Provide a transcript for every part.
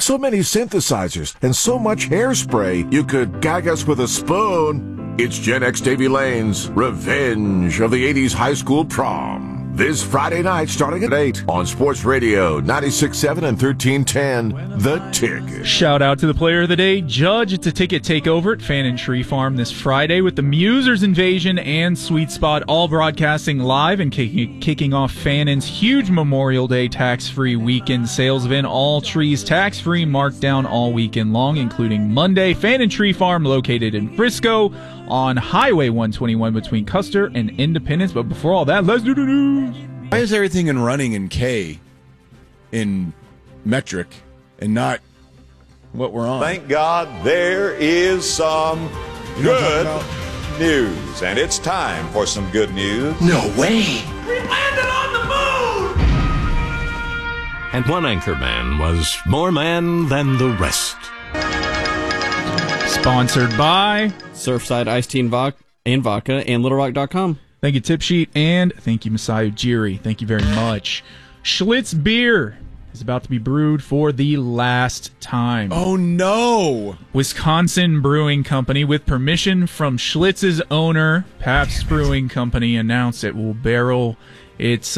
So many synthesizers and so much hairspray, you could gag us with a spoon. It's Gen X Davy Lane's Revenge of the 80s High School Prom. This Friday night starting at 8 on Sports Radio 96.7 and 1310, The Ticket. Shout out to the player of the day, Judge. It's a ticket takeover at Fan and Tree Farm this Friday with the Musers Invasion and Sweet Spot all broadcasting live and kicking off Fannin's huge Memorial Day tax-free weekend sales event. All trees tax-free, marked down all weekend long, including Monday. Fan and Tree Farm located in Frisco on Highway 121 between Custer and Independence. But before all that, let's do the news. Why is everything in running in K in metric and not what we're on? Thank God there is some good news. And it's time for some good news. No way. We landed on the moon! And one anchor man was more man than the rest. Sponsored by Surfside Iced Tea and Vodka and LittleRock.com. Thank you, Tip Sheet, and thank you, Masai Ujiri. Thank you very much. Schlitz beer is about to be brewed for the last time. Oh, no. Wisconsin Brewing Company, with permission from Schlitz's owner, Pabst Brewing Company, announced it will brew its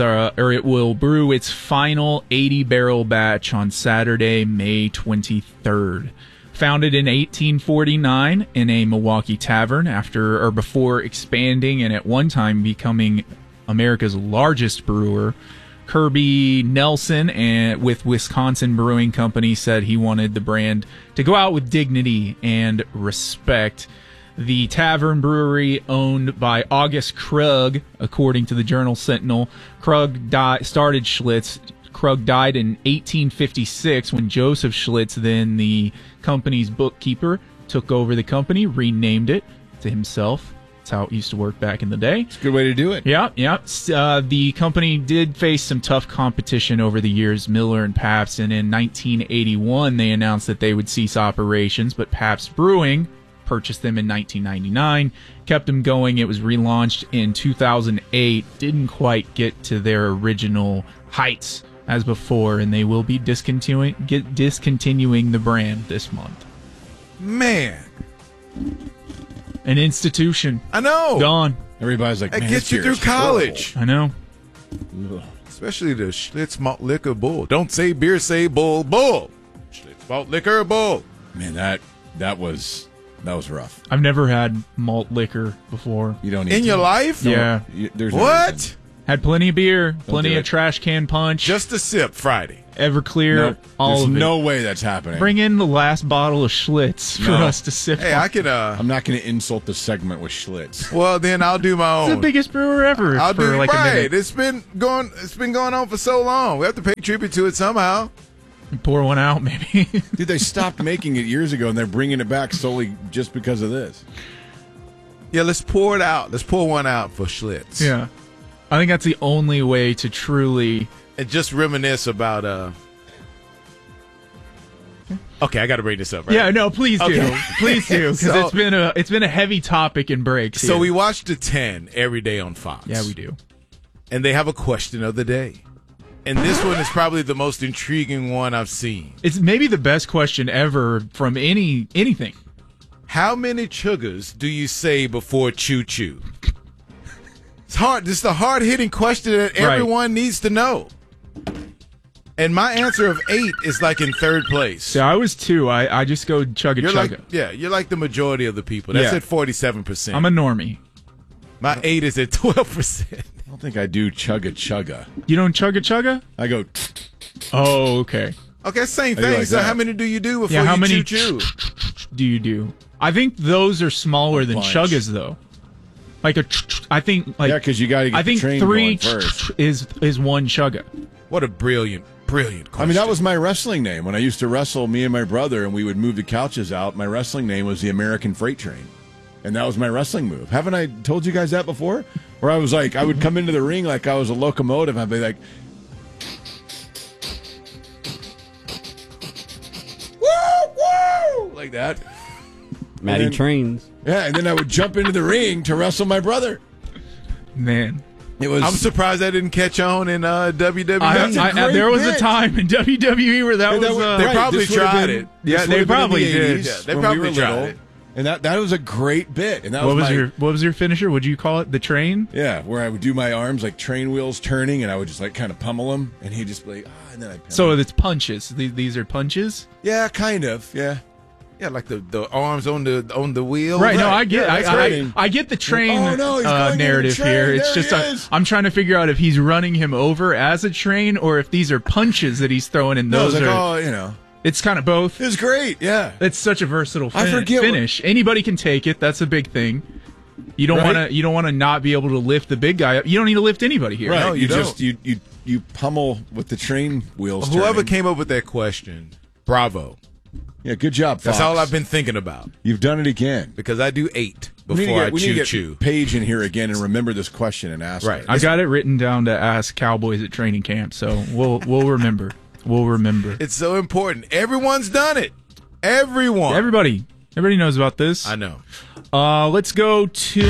final 80-barrel batch on Saturday, May 23rd. Founded in 1849 in a Milwaukee tavern before expanding and at one time becoming America's largest brewer, Kirby Nelson with Wisconsin Brewing Company said he wanted the brand to go out with dignity and respect. The tavern brewery, owned by August Krug, according to the Journal Sentinel. Krug started Schlitz. Krug died in 1856 when Joseph Schlitz, then the company's bookkeeper, took over the company, renamed it to himself. That's how it used to work back in the day. It's a good way to do it. Yeah. The company did face some tough competition over the years, Miller and Pabst, and in 1981 they announced that they would cease operations, but Pabst Brewing purchased them in 1999, kept them going. It was relaunched in 2008, didn't quite get to their original heights as before, and they will be discontinuing the brand this month. Man. An institution. I know. Gone. Everybody's like, It man, gets you this beer through is college. I know. horrible. Especially the Schlitz malt liquor bull. Don't say beer, say bull. Schlitz malt liquor bull. Man, that was rough. I've never had malt liquor before. You don't need In to. your life? Yeah. There's no What? reason. Had plenty of beer, plenty do of it. trash can punch, Just a sip Friday. Everclear, Nope. all There's of it. no way that's happening. Bring in the last bottle of Schlitz for No. us to sip Hey, on. I could I'm not going to insult the segment with Schlitz. well then I'll do my It's own. the biggest brewer ever I'll for do like a right. minute. It's been going on for so long. We have to pay tribute to it somehow. Pour one out, maybe. Dude, they stopped making it years ago, and they're bringing it back solely just because of this. Yeah, let's pour it out. Let's pour one out for Schlitz. Yeah. I think that's the only way to truly... And just reminisce about Okay, I got to bring this up, right? Yeah, no, please do. Okay. Please do, because So- it's been a heavy topic in breaks. So here. we watch the 10 every day on Fox. Yeah, we do. And they have a question of the day. And this one is probably the most intriguing one I've seen. It's maybe the best question ever from anything. How many chuggers do you say before choo-choo? It's hard. This is the hard-hitting question that everyone needs to know. And my answer of 8 is like in third place. So I was 2. I just go chugga You're chugga. you're like the majority of the people. That's Yeah. at 47%. I'm a normie. My 8 is at 12%. I don't think I do chugga. You don't chugga chugga? I go, Oh, okay. Okay, same I do thing. like So that. how many do you do before Yeah, how you many choo-choo? do you do? I think those are smaller than bunch. chuggas, though. Like I think like yeah, because you got to get I think the train 3 going first. is one chugga. What a brilliant question. I mean, that was my wrestling name. When I used to wrestle, me and my brother, and we would move the couches out, my wrestling name was the American Freight Train. And that was my wrestling move. Haven't I told you guys that before? Where I was like, I would come into the ring like I was a locomotive. I'd be like, woo, woo, like that. Matty then- Trains. Yeah, and then I would jump into the ring to wrestle my brother. Man. It was. I'm surprised that didn't catch on in WWE. There was a time in WWE where that was. They probably tried it. Yeah, they probably did. Yeah, they probably tried it. And that was a great bit. And that what was your finisher? Would you call it the train? Yeah, where I would do my arms like train wheels turning, and I would just like kind of pummel him, and he'd just be like, and then I'd. So it's punches. These are punches. Yeah, kind of. Yeah. Yeah, like the arms on the wheel. Right. No, I get. Yeah, I get the train he's narrative train. here. It's There just I'm trying to figure out if he's running him over as a train or if these are punches that he's throwing in. Those are. It's kind of both. It's great, yeah. It's such a versatile forget finish. Anybody can take it. That's a big thing. You don't want to not be able to lift the big guy up. You don't need to lift anybody here. Right. No, you don't. Just you pummel with the train wheels. Whoever turning. came up with that question, bravo. Yeah, good job, Fox. That's all I've been thinking about. You've done it again. Because I do 8 We need before to get chew. Paige in here again and remember this question and ask Right. it. I got it written down to ask Cowboys at training camp, so we'll remember. We'll remember. It's so important. Everyone's done it. Everyone. Everybody knows about this. I know. Let's go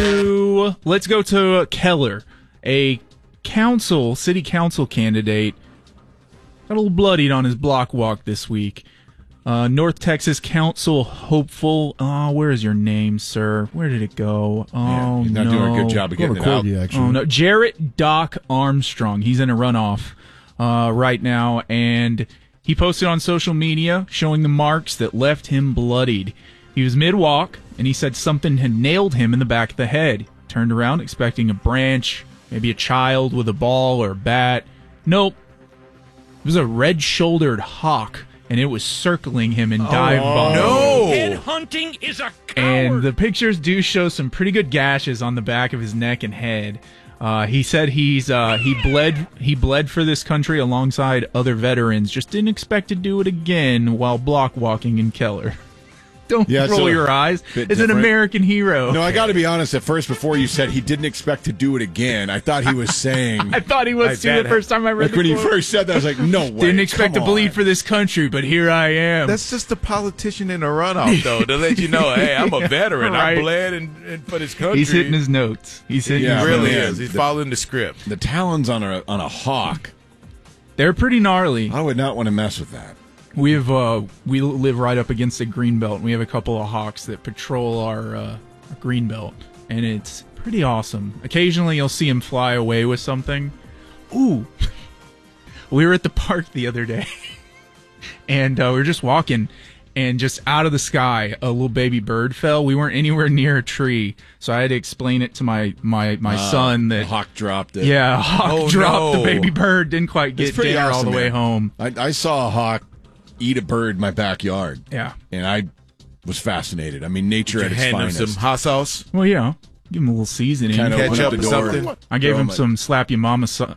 to Keller, a city council candidate. Got a little bloodied on his block walk this week. North Texas Council hopeful. Where is your name, sir? Where did it go? He's not doing a good job of getting it out. Oh no, Jarrett Doc Armstrong. He's in a runoff right now, and he posted on social media showing the marks that left him bloodied. He was mid-walk, and he said something had nailed him in the back of the head. Turned around expecting a branch, maybe a child with a ball or a bat. Nope. It was a red-shouldered hawk, and it was circling him and dive bombing. No! Head hunting is a coward. And the pictures do show some pretty good gashes on the back of his neck and head. He said he bled for this country alongside other veterans. Just didn't expect to do it again while block walking in Keller. Don't roll your eyes. It's an American hero. No, I got to be honest. At first, before you said he didn't expect to do it again, I thought he was saying. I thought he was too the first time I read like when he first said that, I was like, no way. Didn't expect to bleed for this country, but here I am. That's just a politician in a runoff, though, to let you know, hey, I'm a veteran. Right. I bled and for this country. He's hitting his notes. He really is. He's following the script. The talons on a hawk. They're pretty gnarly. I would not want to mess with that. We live right up against the green belt, and we have a couple of hawks that patrol our green belt, and it's pretty awesome. Occasionally, you'll see them fly away with something. Ooh, we were at the park the other day, and we were just walking, and just out of the sky, a little baby bird fell. We weren't anywhere near a tree, so I had to explain it to my son that the hawk dropped it. Yeah, a hawk dropped the baby bird. Didn't quite get dinner all the way home. I saw a hawk eat a bird in my backyard. Yeah. And I was fascinated. I mean, nature at its finest. Hand him some hot sauce? Well, yeah. Give him a little seasoning. Kind of open up the door. Something? I gave him some slap your mama seasoning.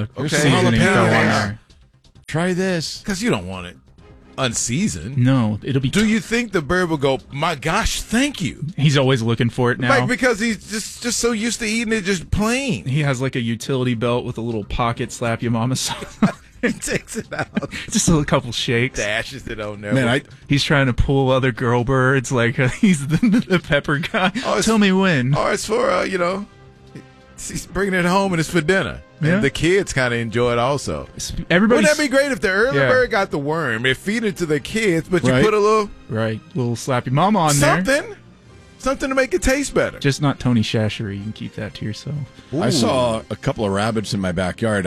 Try this. Because you don't want it unseasoned. No, it'll be... Do you think the bird will go, my gosh, thank you? He's always looking for it now. Like, because he's just so used to eating it just plain. He has like a utility belt with a little pocket slap your mama sauce. He takes it out. Just a couple shakes. Dashes it on there. Man, he's trying to pull other girl birds like he's the pepper guy. Tell me when. Or it's for, he's bringing it home and it's for dinner. Yeah. And the kids kind of enjoy it also. Wouldn't Wouldn't that be great if the early bird got the worm? They feed it to the kids, but you put a little... Right, little slap your mama on there. Something to make it taste better. Just not Tony Chashery. You can keep that to yourself. I saw a couple of rabbits in my backyard.